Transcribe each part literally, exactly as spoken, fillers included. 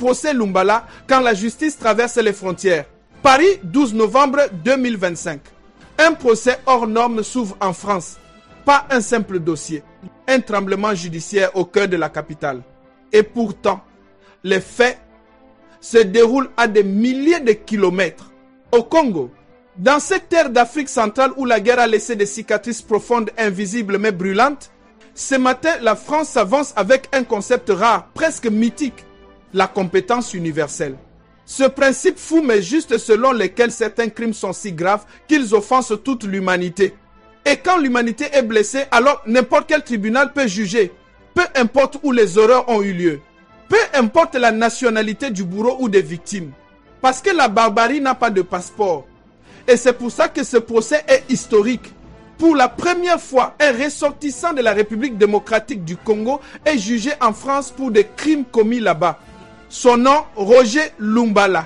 procès Lumbala quand la justice traverse les frontières. Paris, douze novembre deux mille vingt-cinq. Un procès hors norme s'ouvre en France. Pas un simple dossier. Un tremblement judiciaire au cœur de la capitale. Et pourtant, les faits se déroulent à des milliers de kilomètres. Au Congo, dans cette terre d'Afrique centrale où la guerre a laissé des cicatrices profondes, invisibles mais brûlantes, ce matin, la France s'avance avec un concept rare, presque mythique, la compétence universelle. Ce principe fou mais juste selon lequel certains crimes sont si graves qu'ils offensent toute l'humanité. Et quand l'humanité est blessée, alors n'importe quel tribunal peut juger, peu importe où les horreurs ont eu lieu, peu importe la nationalité du bourreau ou des victimes. Parce que la barbarie n'a pas de passeport. Et c'est pour ça que ce procès est historique. Pour la première fois, un ressortissant de la République démocratique du Congo est jugé en France pour des crimes commis là-bas. Son nom, Roger Lumbala.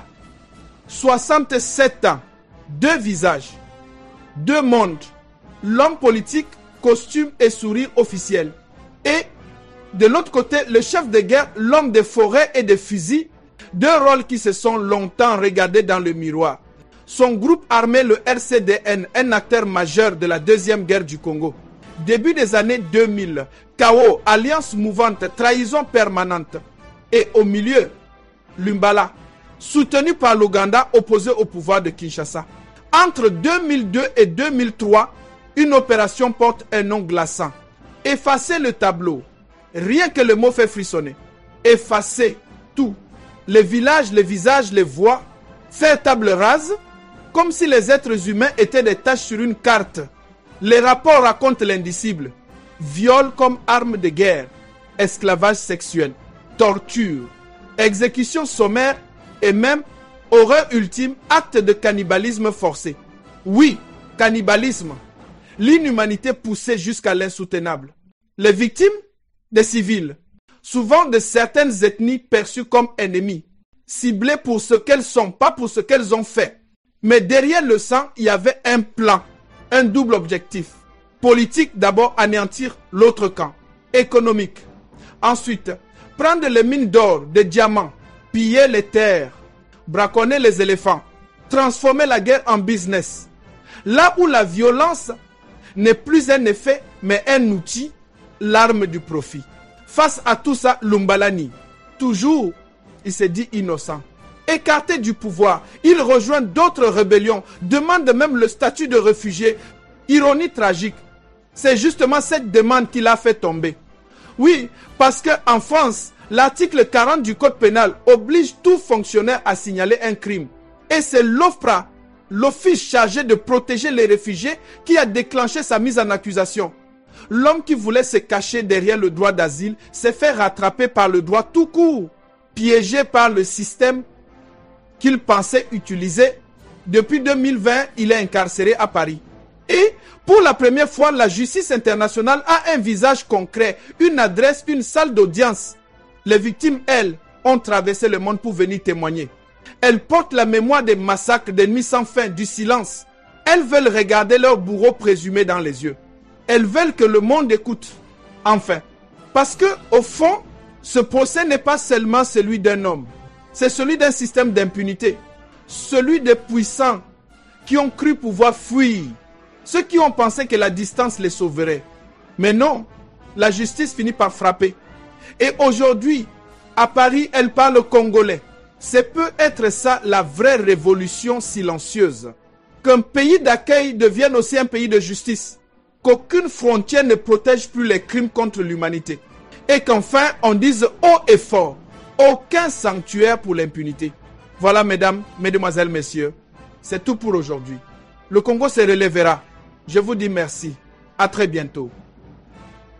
soixante-sept ans, deux visages, deux mondes. L'homme politique, costume et sourire officiel. Et de l'autre côté, le chef de guerre, l'homme des forêts et des fusils, deux rôles qui se sont longtemps regardés dans le miroir. Son groupe armé, le R C D N, un acteur majeur de la deuxième guerre du Congo. Début des années deux mille, chaos, alliance mouvante, trahison permanente. Et au milieu, Lumbala, soutenu par l'Ouganda, opposé au pouvoir de Kinshasa. Entre deux mille deux et deux mille trois, une opération porte un nom glaçant. Effacer le tableau. Rien que le mot fait frissonner. Effacer tout. Les villages, les visages, les voix. Faire table rase. Comme si les êtres humains étaient des taches sur une carte. Les rapports racontent l'indicible. Viol comme arme de guerre. Esclavage sexuel. Torture. Exécution sommaire. Et même, horreur ultime, acte de cannibalisme forcé. Oui, cannibalisme. L'inhumanité poussée jusqu'à l'insoutenable. Les victimes? Des civils. Souvent de certaines ethnies perçues comme ennemies. Ciblées pour ce qu'elles sont, pas pour ce qu'elles ont fait. Mais derrière le sang, il y avait un plan. Un double objectif. Politique, d'abord anéantir l'autre camp. Économique. Ensuite, prendre les mines d'or, des diamants. Piller les terres. Braconner les éléphants. Transformer la guerre en business. Là où la violence n'est plus un effet, mais un outil, l'arme du profit. Face à tout ça, Lumbala nie. Toujours, il se dit innocent. Écarté du pouvoir, il rejoint d'autres rébellions, demande même le statut de réfugié. Ironie tragique, c'est justement cette demande qui l'a fait tomber. Oui, parce qu'en France, l'article quarante du Code pénal oblige tout fonctionnaire à signaler un crime. Et c'est l'OFPRA, l'office chargé de protéger les réfugiés, qui a déclenché sa mise en accusation. L'homme qui voulait se cacher derrière le droit d'asile s'est fait rattraper par le droit tout court, piégé par le système qu'il pensait utiliser. Depuis deux mille vingt, il est incarcéré à Paris. Et pour la première fois, la justice internationale a un visage concret, une adresse, une salle d'audience. Les victimes, elles, ont traversé le monde pour venir témoigner. Elles portent la mémoire des massacres, des nuits sans fin, du silence. Elles veulent regarder leur bourreau présumé dans les yeux. Elles veulent que le monde écoute. Enfin, parce que au fond, ce procès n'est pas seulement celui d'un homme. C'est celui d'un système d'impunité. Celui des puissants qui ont cru pouvoir fuir. Ceux qui ont pensé que la distance les sauverait. Mais non, la justice finit par frapper. Et aujourd'hui, à Paris, elle parle congolais. C'est peut être ça la vraie révolution silencieuse. Qu'un pays d'accueil devienne aussi un pays de justice. Qu'aucune frontière ne protège plus les crimes contre l'humanité. Et qu'enfin, on dise haut et fort, aucun sanctuaire pour l'impunité. Voilà, mesdames, mesdemoiselles, messieurs, c'est tout pour aujourd'hui. Le Congo se relèvera. Je vous dis merci. À très bientôt.